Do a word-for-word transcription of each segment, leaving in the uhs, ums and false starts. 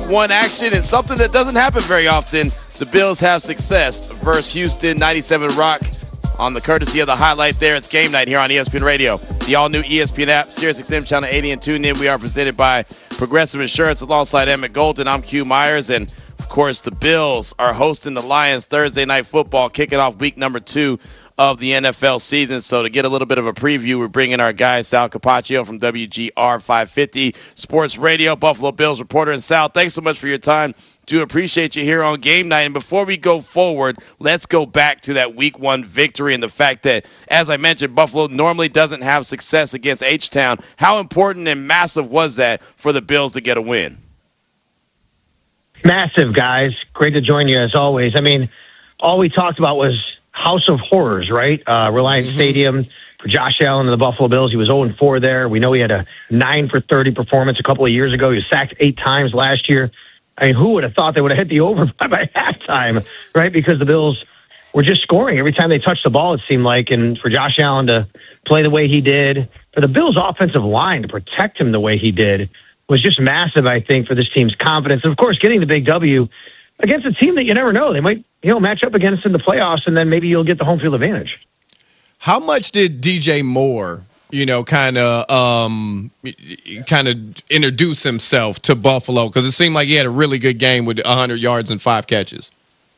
one action and something that doesn't happen very often. The Bills have success versus Houston. ninety-seven Rock on the courtesy of the highlight there. It's game night here on E S P N Radio. The all-new E S P N app, SiriusXM Channel eighty, and tune in. We are presented by Progressive Insurance alongside Emmett Golden. I'm Q Myers, and of course, the Bills are hosting the Lions Thursday Night Football, kicking off week number two of the N F L season. So to get a little bit of a preview, we're bringing our guy, Sal Capaccio from W G R five fifty Sports Radio, Buffalo Bills reporter. And Sal, thanks so much for your time. Do appreciate you here on game night. And before we go forward, let's go back to that week one victory and the fact that, as I mentioned, Buffalo normally doesn't have success against H-Town. How important and massive was that for the Bills to get a win? Massive, guys. Great to join you as always. I mean, all we talked about was House of Horrors, right? Uh, Reliant mm-hmm. Stadium for Josh Allen and the Buffalo Bills. He was oh and four there. We know he had a nine for thirty performance a couple of years ago. He was sacked eight times last year. I mean, who would have thought they would have hit the over by, by halftime, right? Because the Bills were just scoring every time they touched the ball, it seemed like. And for Josh Allen to play the way he did, for the Bills' offensive line to protect him the way he did, was just massive, I think, for this team's confidence. And, of course, getting the big W against a team that you never know. They might, you know, match up against in the playoffs, and then maybe you'll get the home field advantage. How much did D J Moore, you know, kind of um, kind of introduce himself to Buffalo? Because it seemed like he had a really good game with one hundred yards and five catches.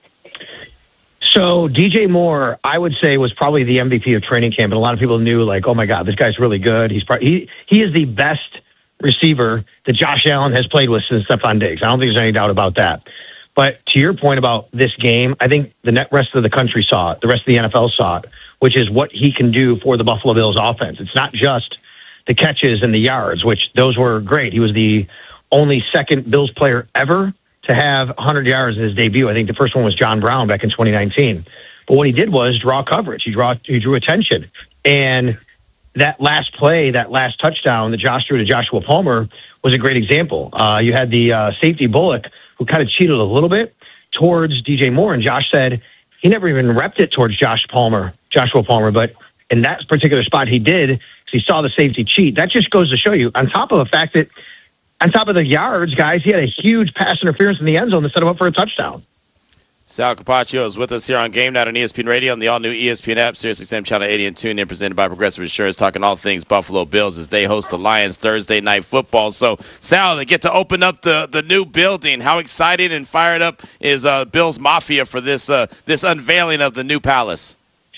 So D J Moore, I would say, was probably the M V P of training camp, and a lot of people knew, like, oh, my God, this guy's really good. He's probably, he, he is the best receiver that Josh Allen has played with since Stephon Diggs. I don't think there's any doubt about that. But to your point about this game, I think the rest of the country saw it. The rest of the N F L saw it, which is what he can do for the Buffalo Bills offense. It's not just the catches and the yards, which those were great. He was the only second Bills player ever to have one hundred yards in his debut. I think the first one was John Brown back in twenty nineteen. But what he did was draw coverage. He, draw, he drew attention. And that last play, that last touchdown that Josh threw to Joshua Palmer was a great example. Uh, you had the uh, safety Bullock, who kind of cheated a little bit towards D J Moore, and Josh said he never even repped it towards Josh Palmer, Joshua Palmer, but in that particular spot he did because he saw the safety cheat. That just goes to show you, on top of the fact that, on top of the yards, guys, he had a huge pass interference in the end zone that set him up for a touchdown. Sal Capaccio is with us here on Game Night on E S P N Radio and the all-new E S P N app, SiriusXM Channel eighty, and tune in, presented by Progressive Insurance, talking all things Buffalo Bills as they host the Lions Thursday Night Football. So, Sal, they get to open up the, the new building. How excited and fired up is uh, Bills Mafia for this uh, this unveiling of the new palace?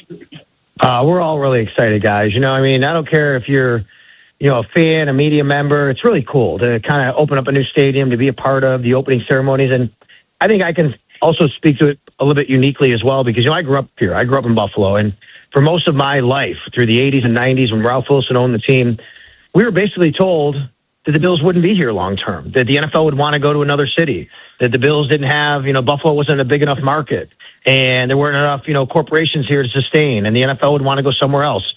Uh, we're all really excited, guys. You know, I mean, I don't care if you're, you know, a fan, a media member. It's really cool to kind of open up a new stadium, to be a part of the opening ceremonies. And I think I can also speak to it a little bit uniquely as well, because, you know, I grew up here. I grew up in Buffalo. And for most of my life, through the eighties and nineties, when Ralph Wilson owned the team, we were basically told that the Bills wouldn't be here long term, that the N F L would want to go to another city, that the Bills didn't have, you know, Buffalo wasn't a big enough market, and there weren't enough, you know, corporations here to sustain, and the N F L would want to go somewhere else.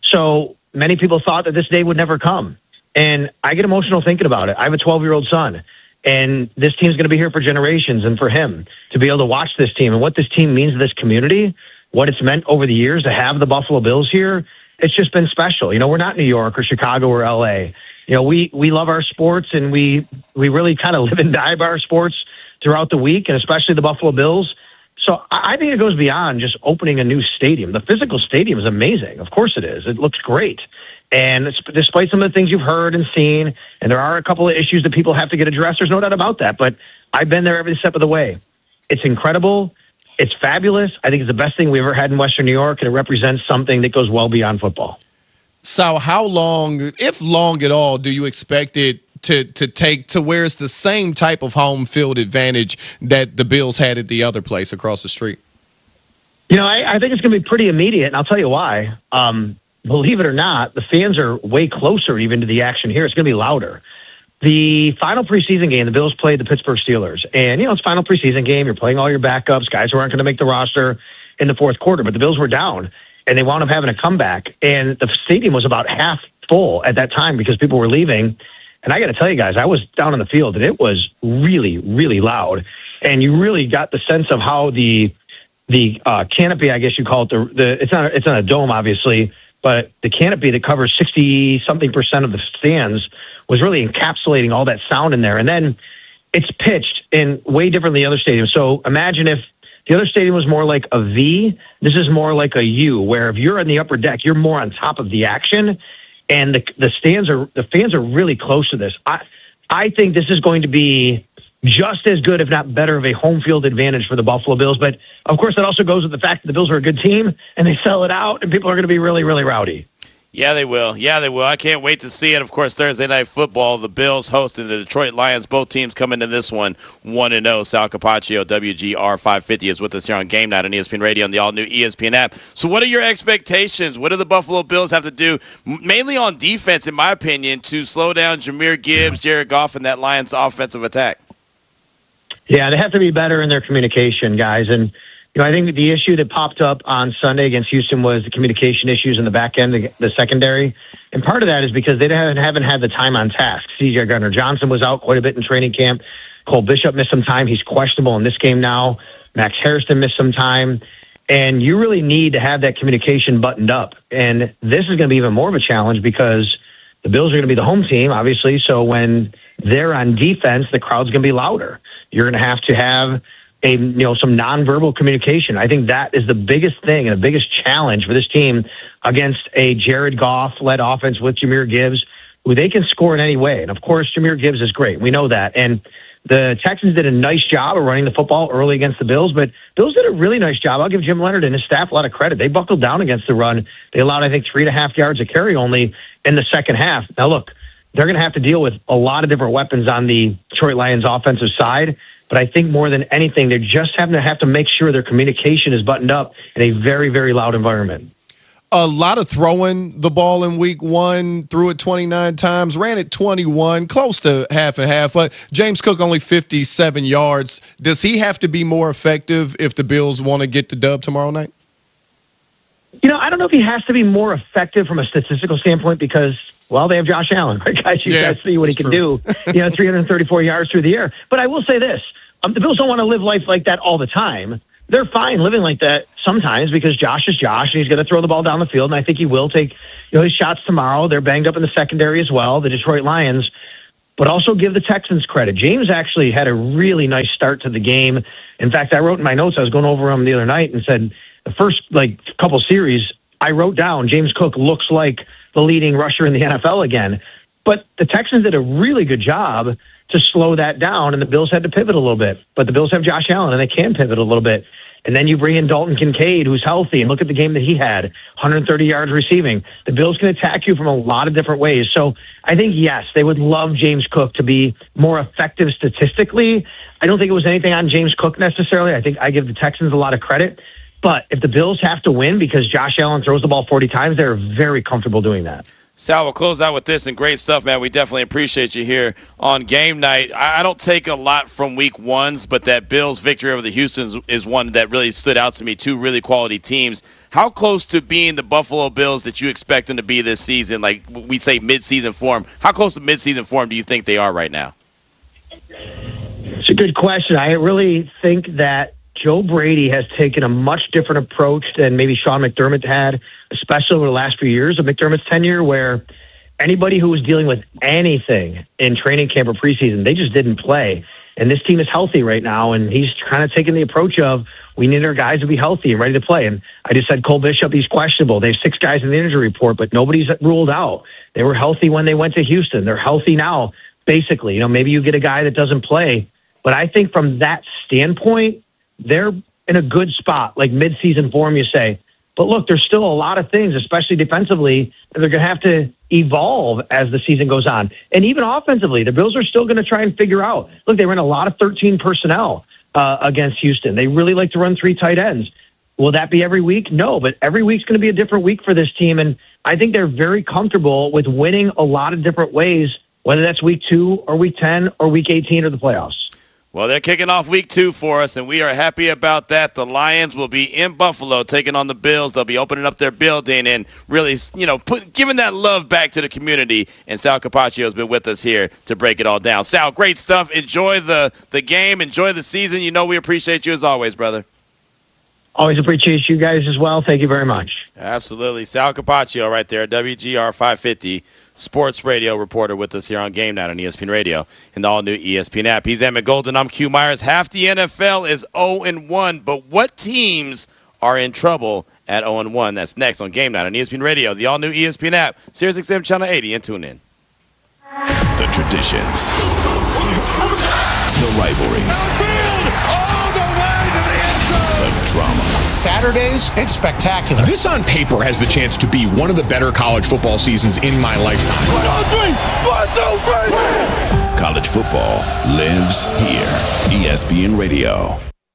So many people thought that this day would never come. And I get emotional thinking about it. I have a twelve-year-old son, and this team's going to be here for generations, and for him to be able to watch this team and what this team means to this community, what it's meant over the years to have the Buffalo Bills here, it's just been special. You know, we're not New York or Chicago or L A. You know, we, we love our sports, and we, we really kind of live and die by our sports throughout the week, and especially the Buffalo Bills. So I think it goes beyond just opening a new stadium. The physical stadium is amazing. Of course it is. It looks great. And it's, despite some of the things you've heard and seen, and there are a couple of issues that people have to get addressed, there's no doubt about that. But I've been there every step of the way. It's incredible. It's fabulous. I think it's the best thing we've ever had in Western New York, and it represents something that goes well beyond football. So how long, if long at all, do you expect it to to take to where it's the same type of home field advantage that the Bills had at the other place across the street? You know, I, I think it's going to be pretty immediate, and I'll tell you why. Um, believe it or not, the fans are way closer even to the action here. It's going to be louder. The final preseason game, the Bills played the Pittsburgh Steelers. And, you know, it's final preseason game. You're playing all your backups, guys who aren't going to make the roster in the fourth quarter. But the Bills were down, and they wound up having a comeback. And the stadium was about half full at that time because people were leaving. And I got to tell you guys, I was down on the field, and it was really, really loud. And you really got the sense of how the the uh, canopy, I guess you call it, the, the it's not it's not a dome, obviously, but the canopy that covers sixty-something percent of the stands was really encapsulating all that sound in there. And then it's pitched in way different than the other stadiums. So imagine if the other stadium was more like a V, this is more like a U, where if you're in the upper deck, you're more on top of the action, and the the stands are the fans are really close to this. I I think this is going to be just as good, if not better, of a home field advantage for the Buffalo Bills. But of course, that also goes with the fact that the Bills are a good team and they sell it out, and people are going to be really, really rowdy. Yeah, they will. Yeah, they will. I can't wait to see it. Of course, Thursday Night Football, the Bills hosting the Detroit Lions. Both teams come into this one one and oh. Sal Capaccio, W G R five fifty, is with us here on Game Night on E S P N Radio and the all-new E S P N app. So what are your expectations? What do the Buffalo Bills have to do, mainly on defense, in my opinion, to slow down Jahmyr Gibbs, Jared Goff, and that Lions offensive attack? Yeah, they have to be better in their communication, guys. And you know, I think the issue that popped up on Sunday against Houston was the communication issues in the back end, the, the secondary. And part of that is because they haven't, haven't had the time on task. C J Gardner-Johnson was out quite a bit in training camp. Cole Bishop missed some time. He's questionable in this game now. Max Hairston missed some time. And you really need to have that communication buttoned up. And this is going to be even more of a challenge because the Bills are going to be the home team, obviously. So when they're on defense, the crowd's going to be louder. You're going to have to have a, you know, some nonverbal communication. I think that is the biggest thing and the biggest challenge for this team against a Jared Goff-led offense with Jahmyr Gibbs, who they can score in any way. And, of course, Jahmyr Gibbs is great. We know that. And the Texans did a nice job of running the football early against the Bills, but Bills did a really nice job. I'll give Jim Leonard and his staff a lot of credit. They buckled down against the run. They allowed, I think, three and a half yards of carry only in the second half. Now, look, they're going to have to deal with a lot of different weapons on the Detroit Lions offensive side. But I think more than anything, they're just having to have to make sure their communication is buttoned up in a very, very loud environment. A lot of throwing the ball in week one, threw it twenty-nine times, ran it twenty-one, close to half and half. But James Cook only fifty-seven yards. Does he have to be more effective if the Bills want to get the dub tomorrow night? You know, I don't know if he has to be more effective from a statistical standpoint because, well, they have Josh Allen, right, guys? You yeah, guys see what he can true. do. You know, three hundred thirty-four yards through the air. But I will say this. Um, the Bills don't want to live life like that all the time. They're fine living like that sometimes because Josh is Josh, and he's going to throw the ball down the field, and I think he will take you know his shots tomorrow. They're banged up in the secondary as well, the Detroit Lions. But also give the Texans credit. James actually had a really nice start to the game. In fact, I wrote in my notes, I was going over them the other night and said the first like couple series, I wrote down James Cook looks like the leading rusher in the N F L again. But the Texans did a really good job to slow that down, and the Bills had to pivot a little bit. But the Bills have Josh Allen, and they can pivot a little bit. And then you bring in Dalton Kincaid, who's healthy, and look at the game that he had, one hundred thirty yards receiving. The Bills can attack you from a lot of different ways. So I think, yes, they would love James Cook to be more effective statistically. I don't think it was anything on James Cook necessarily. I think I give the Texans a lot of credit. But if the Bills have to win because Josh Allen throws the ball forty times, they're very comfortable doing that. Sal, we'll close out with this, and great stuff, man. We definitely appreciate you here on Game Night. I don't take a lot from week ones, but that Bills victory over the Houstons is one that really stood out to me. Two really quality teams. How close to being the Buffalo Bills that you expect them to be this season? Like we say mid-season form. How close to mid-season form do you think they are right now? It's a good question. I really think that Joe Brady has taken a much different approach than maybe Sean McDermott had, especially over the last few years of McDermott's tenure, where anybody who was dealing with anything in training camp or preseason, they just didn't play. And this team is healthy right now, and he's kind of taking the approach of we need our guys to be healthy and ready to play. And I just said Cole Bishop, he's questionable. They have six guys in the injury report, but nobody's ruled out. They were healthy when they went to Houston. They're healthy now, basically. You know, maybe you get a guy that doesn't play. But I think from that standpoint, they're in a good spot, like mid-season form, you say. But look, there's still a lot of things, especially defensively, that they're going to have to evolve as the season goes on. And even offensively, the Bills are still going to try and figure out. Look, they ran a lot of thirteen personnel uh, against Houston. They really like to run three tight ends. Will that be every week? No, but every week's going to be a different week for this team. And I think they're very comfortable with winning a lot of different ways, whether that's week two or week ten or week eighteen or the playoffs. Well, they're kicking off week two for us, and we are happy about that. The Lions will be in Buffalo taking on the Bills. They'll be opening up their building and really, you know, put, giving that love back to the community. And Sal Capaccio has been with us here to break it all down. Sal, great stuff. Enjoy the, the game. Enjoy the season. You know we appreciate you as always, brother. Always appreciate you guys as well. Thank you very much. Absolutely. Sal Capaccio right there, W G R five fifty. sports radio reporter with us here on Game Night on E S P N Radio and the all-new E S P N app. He's Emmett Golden. I'm Q Myers. Half the N F L is oh and one, but what teams are in trouble at oh and one? That's next on Game Night on E S P N Radio, the all-new E S P N app, Sirius X M Channel eighty, and tune in. The traditions, the rivalries, all the way to the end zone. the drama. Saturdays, it's spectacular. This on paper has the chance to be one of the better college football seasons in my lifetime. One, two, three. One, two, three. College football lives here. E S P N Radio.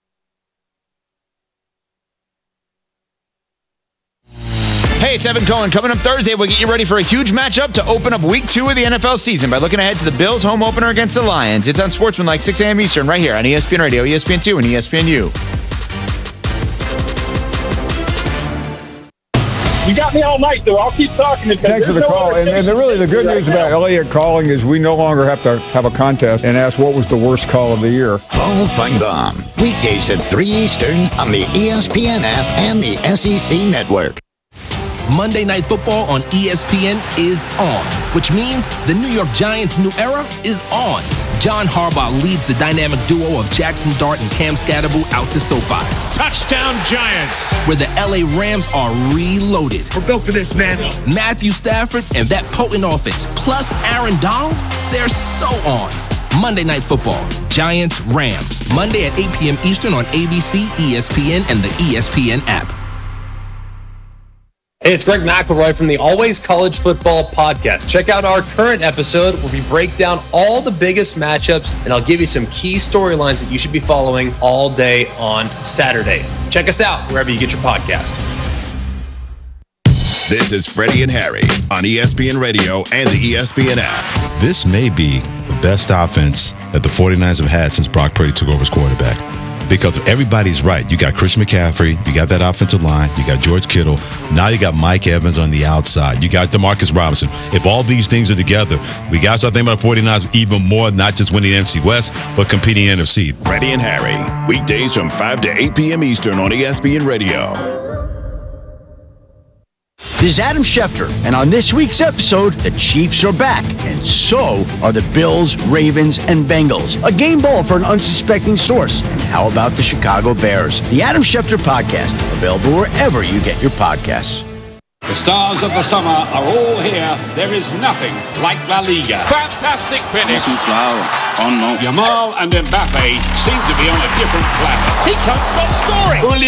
Hey, it's Evan Cohen. Coming up Thursday, we'll get you ready for a huge matchup to open up week two of the N F L season by looking ahead to the Bills' home opener against the Lions. It's on Sportsmanlike, six a.m. Eastern, right here on E S P N Radio, E S P N two, and E S P N U. You got me all night, though. I'll keep talking. Thanks for the no call. And, and the, really, the good right news now. about Elliott calling is we no longer have to have a contest and ask what was the worst call of the year. Paul Feinbaum, weekdays at three Eastern on the E S P N app and the S E C Network. Monday Night Football on E S P N is on, which means the New York Giants' new era is on. John Harbaugh leads the dynamic duo of Jackson Dart and Cam Scatterbo out to SoFi. Touchdown, Giants. Where the L A Rams are reloaded. We're built for this, man. Matthew Stafford and that potent offense, plus Aaron Donald, they're so on. Monday Night Football, Giants, Rams. Monday at eight p.m. Eastern on A B C, E S P N, and the E S P N app. Hey, it's Greg McElroy from the Always College Football Podcast. Check out our current episode where we break down all the biggest matchups, and I'll give you some key storylines that you should be following all day on Saturday. Check us out wherever you get your podcast. This is Freddie and Harry on E S P N Radio and the E S P N app. This may be the best offense that the 49ers have had since Brock Purdy took over as quarterback. Because everybody's right. You got Christian McCaffrey. You got that offensive line. You got George Kittle. Now you got Mike Evans on the outside. You got DeMarcus Robinson. If all these things are together, we got to start thinking about the 49ers even more, not just winning the N F C West, but competing in the N F C. Freddie and Harry, weekdays from five to eight p.m. Eastern on E S P N Radio. This is Adam Schefter, and on this week's episode, the Chiefs are back, and so are the Bills, Ravens, and Bengals. A game ball for an unsuspecting source. And how about the Chicago Bears? The Adam Schefter Podcast, available wherever you get your podcasts. The stars of the summer are all here. There is nothing like La Liga. Fantastic finish. Yamal and Mbappe seem to be on a different planet. He can't stop scoring. Only